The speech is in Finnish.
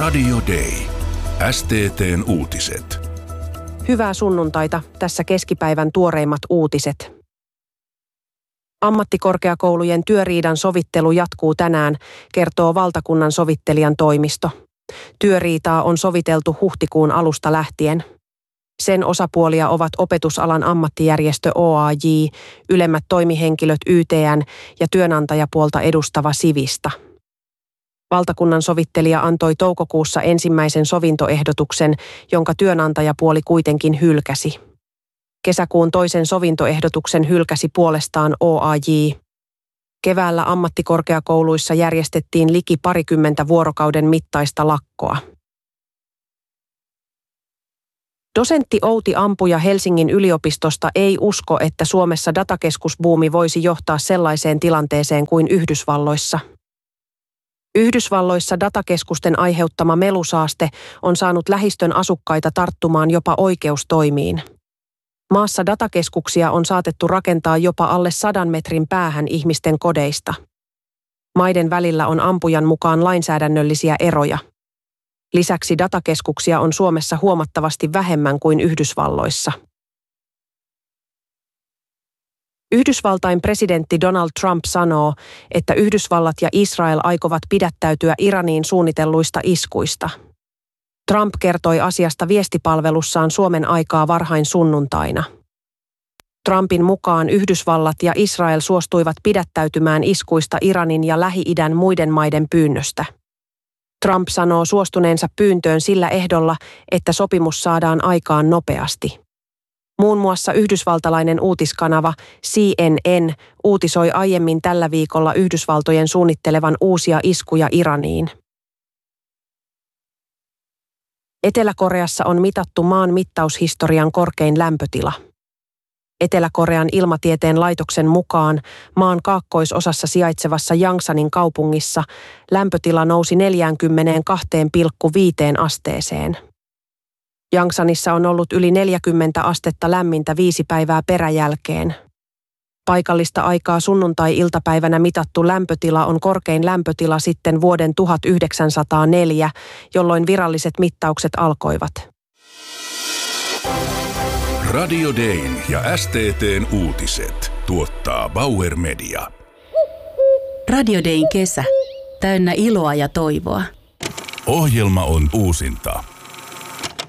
Radio Day. STT:n uutiset. Hyvää sunnuntaita, tässä keskipäivän tuoreimmat uutiset. Ammattikorkeakoulujen työriidan sovittelu jatkuu tänään, kertoo valtakunnan sovittelijan toimisto. Työriitaa on soviteltu huhtikuun alusta lähtien. Sen osapuolia ovat opetusalan ammattijärjestö OAJ, ylemmät toimihenkilöt YTN ja työnantajapuolta edustava Sivista. Valtakunnan sovittelija antoi toukokuussa ensimmäisen sovintoehdotuksen, jonka työnantajapuoli kuitenkin hylkäsi. Kesäkuun toisen sovintoehdotuksen hylkäsi puolestaan OAJ. Keväällä ammattikorkeakouluissa järjestettiin liki 20 vuorokauden mittaista lakkoa. Dosentti Outi Ampuja Helsingin yliopistosta ei usko, että Suomessa datakeskusbuumi voisi johtaa sellaiseen tilanteeseen kuin Yhdysvalloissa. Yhdysvalloissa datakeskusten aiheuttama melusaaste on saanut lähistön asukkaita tarttumaan jopa oikeustoimiin. Maassa datakeskuksia on saatettu rakentaa jopa alle 100 metrin päähän ihmisten kodeista. Maiden välillä on Ampujan mukaan lainsäädännöllisiä eroja. Lisäksi datakeskuksia on Suomessa huomattavasti vähemmän kuin Yhdysvalloissa. Yhdysvaltain presidentti Donald Trump sanoo, että Yhdysvallat ja Israel aikovat pidättäytyä Iraniin suunnitelluista iskuista. Trump kertoi asiasta viestipalvelussaan Suomen aikaa varhain sunnuntaina. Trumpin mukaan Yhdysvallat ja Israel suostuivat pidättäytymään iskuista Iranin ja Lähi-idän muiden maiden pyynnöstä. Trump sanoo suostuneensa pyyntöön sillä ehdolla, että sopimus saadaan aikaan nopeasti. Muun muassa yhdysvaltalainen uutiskanava CNN uutisoi aiemmin tällä viikolla Yhdysvaltojen suunnittelevan uusia iskuja Iraniin. Etelä-Koreassa on mitattu maan mittaushistorian korkein lämpötila. Etelä-Korean ilmatieteen laitoksen mukaan maan kaakkoisosassa sijaitsevassa Yangsanin kaupungissa lämpötila nousi 42,5 asteeseen. Yangsanissa on ollut yli 40 astetta lämmintä 5 päivää peräjälkeen. Paikallista aikaa sunnuntai-iltapäivänä mitattu lämpötila on korkein lämpötila sitten vuoden 1904, jolloin viralliset mittaukset alkoivat. Radio Dayn ja STT:n uutiset tuottaa Bauer Media. Radio Dayn kesä, täynnä iloa ja toivoa. Ohjelma on uusinta.